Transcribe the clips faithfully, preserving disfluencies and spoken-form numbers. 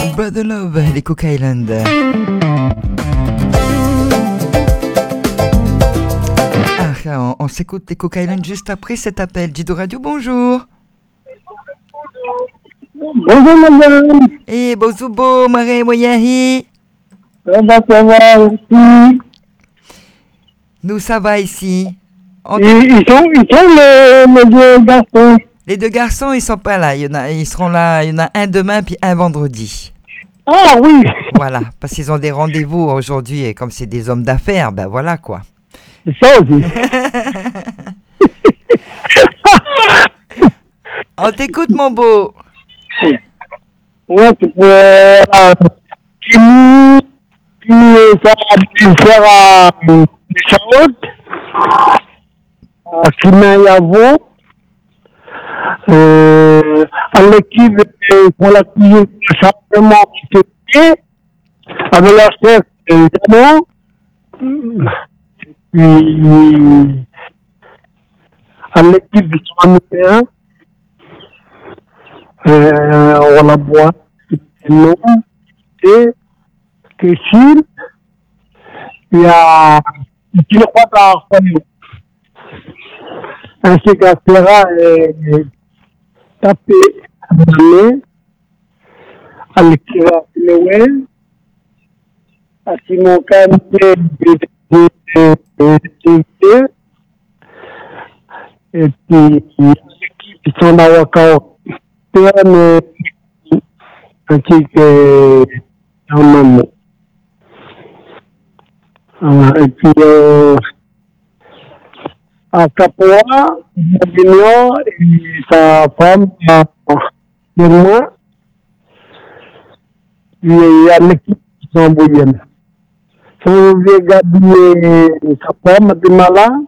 Brother Love, les Cook Island. Ah, on, on s'écoute les Cook Island juste après cet appel. Dido Radio, bonjour. Bonjour madame. Eh, bonjour, Marie Moyahi. Ça va, ça va ici. Nous, ça va ici. On... Et, ils sont, ils sont les, les deux garçons. Les deux garçons, ils sont pas là. Il y en a, ils seront là. Il y en a un demain puis un vendredi. Ah oui. Voilà, parce qu'ils ont des rendez-vous aujourd'hui et comme c'est des hommes d'affaires, ben voilà quoi. C'est ça aussi. On t'écoute, mon beau. Ouais, tu peux... Euh, Kimi, puis euh, ça va faire à euh, Charlotte, à Kimi Yavo, euh, à l'équipe euh, pour la cuisine de changement avec la chef évidemment, puis à l'équipe du soin euh, on la boit, non, et Christine, il y a qui le croit par ainsi qu'à Serra et tapé à l'équipe de Noël, à Simon Camille et puis l'équipe qui sont dans Wakao, ainsi que en maman. Et puis euh, à Capoa, Mabignon et sa femme, de moi, puis il y a l'équipe qui sont bouillants. Si vous voulez regarder sa femme, de malade,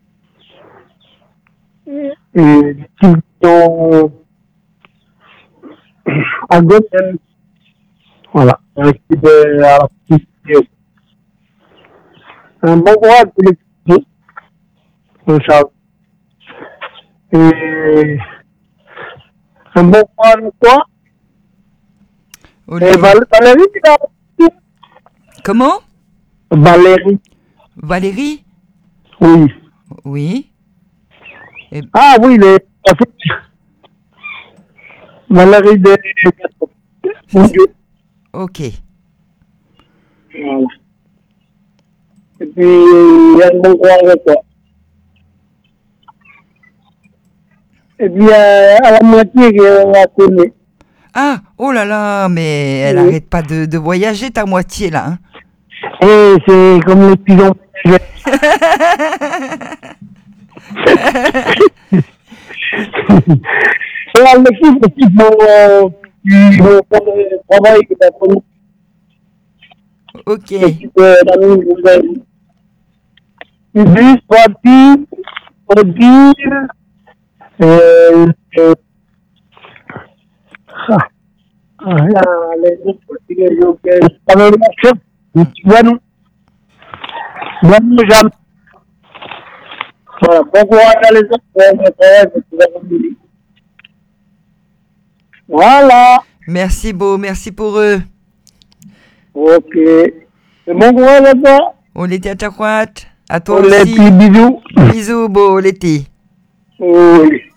et l'équipe qui sont à gauche, voilà, l'équipe à la petite. Un bon courage pour l'équipe, Charles. Et un bon courage pour toi. Et Val- Valérie, tu l'as Comment? Valérie. Valérie? Oui. Oui. Et... Ah oui, les... Valérie de... Ok. Voilà. Et puis, il y a un bon courage avec toi. Et puis, euh, à la moitié, on la connaît. Ah, oh là là, mais elle Oui. arrête pas de, de voyager, ta moitié là. Hein. Et c'est comme les pigeons. C'est la l'équipe qui vont euh, qui vont faire le travail que tu as connu. Ok. L'équipe euh, d'amis, vous avez. Ubu, Swati, Odile, euh, euh, ah, ah, là, les autres, c'est les autres, euh, avec la chef, tu vois, nous, bonne jambe. Voilà, bon courage à les autres, on va travailler, tu vas revenir. Voilà. Merci, beau, merci pour eux. Ok. Et bon courage à toi. On l'était à Tchakwat. À toi On les aussi. petits bisous. Bisous, beau, on l'était. Oui.